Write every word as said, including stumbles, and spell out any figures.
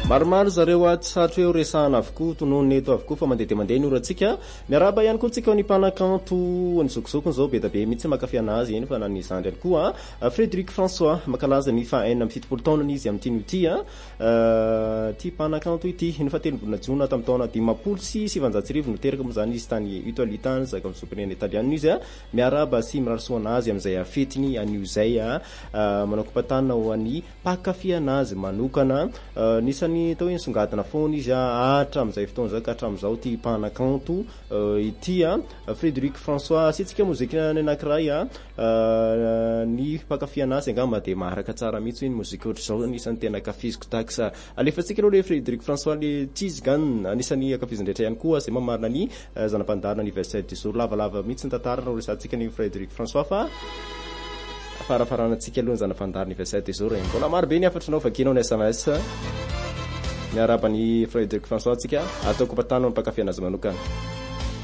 maromaro zareo atsatro eo resahana avokoa tonony eto avokoa fa mandeha dia mandeha ny oratsika miaraba ihany koa tsika ny mpanakanto ny zokizokony zao be da be mihitsy makafy anazy eny fa na ny zandry ihany koa Frédéric François makalaza ny fa enina amby fitopolo taonany izy amin'ny tiny ity ty mpanakanto ity ny fahatelovona jona tamin'ny taona dimampolo sy sivanjato sy arivo no teraka moa zany izy tany Italie zaka amin'ny sopirena italiana izy miaraba sy mirarisoana azy amin'izay afetiny anio zay manakopatana ho an'ny mpakafy anazy manokana nisany tao hoe nisongadina foana izy atra amin'izay fotoana zay ka hatramin'izao ty mpanakanto ity Frédéric François sitsika mozika ny anankiray ny mpakafy anazy angamba dia maharaka tsara mihitsy hoe ny mozika ohatr'izao anisan'ny tena akafiziko taksa alefatsika aloha le Frédéric François le Tizgan anisan'ny akafizin-drehetra ihany koa zay mamarina ny zanam-pandarina anniversaire du jour lavalava mihitsy ny tantara no resantsika ny Frédéric François fa farafaranantsika aloha ny zanam-pandarina anniversaire du jour mbola maro be ny afatrinao vakinao ny S M S miaraba ny Frédéric François tsika ataoko patano ny mpakafy anazy manokana